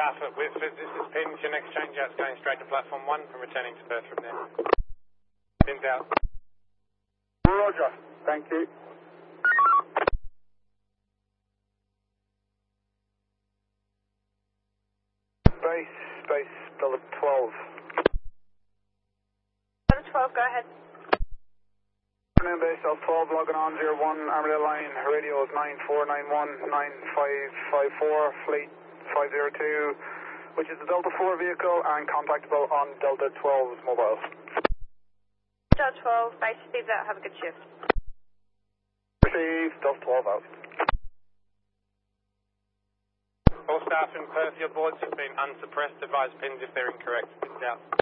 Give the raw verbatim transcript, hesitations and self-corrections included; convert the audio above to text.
staff at Whitford, this is Pins. Your next change out's going straight to platform one and returning to Perth from there. Pins out. Roger. Thank you. Base, base, Delta twelve. Delta twelve, go ahead. Afternoon, base, Delta twelve, logging on zero one, Armadale line, radio is nine four nine one, nine five five four, fleet five zero two, which is the Delta four vehicle and contactable on Delta twelve's mobile. Delta twelve, base, Steve's out, have a good shift. Received, Delta twelve out. All staff in Perth, your boards have been unsuppressed. Advise Pins if they're incorrect. Pins out.